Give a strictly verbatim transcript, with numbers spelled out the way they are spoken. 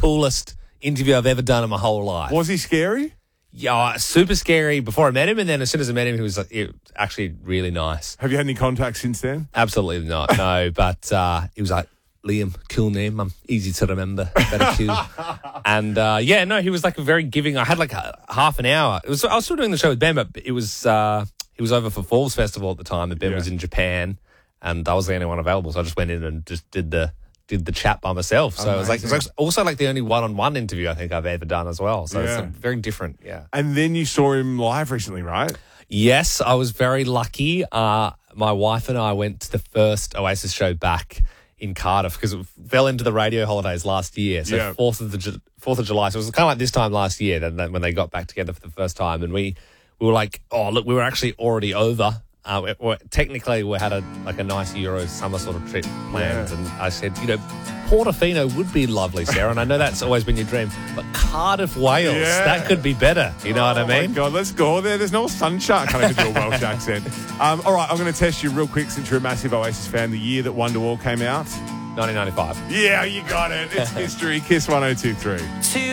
coolest interview I've ever done in my whole life. Was he scary? Yeah, super scary before I met him, and then as soon as I met him, he was like, it was actually really nice. Have you had any contact since then? Absolutely not, no. But uh, he was like, Liam, cool name. I'm easy to remember. Better cool. And uh, yeah, no, he was like a very giving. I had like a, half an hour. It was I was still doing the show with Ben, but it was uh, he was over for Falls Festival at the time, and Ben Yeah. was in Japan, and I was the only one available, so I just went in and just did the did the chat by myself. So it was like it was like also like the only one on one interview I think I've ever done as well. So Yeah. it's like very different. Yeah. And then you saw him live recently, right? Yes, I was very lucky. Uh, my wife and I went to the first Oasis show back in Cardiff because it fell into the radio holidays last year. So Yeah. fourth of the Ju- fourth of July. So it was kind of like this time last year that, that when they got back together for the first time, and we we were like, oh look, we were actually already over. Uh, we, we, technically, we had a like a nice Euro summer sort of trip planned, Yeah. and I said, you know, Portofino would be lovely, Sarah, and I know that's always been your dream, but Cardiff, Wales, Yeah. that could be better. You know what I Oh, mean? my God, let's go there. There's no sunshine. Can't even do a Welsh accent. Um, all right, I'm going to test you real quick since you're a massive Oasis fan. The year that Wonderwall came out. nineteen ninety-five. Yeah, you got it. It's history. Kiss one oh two three.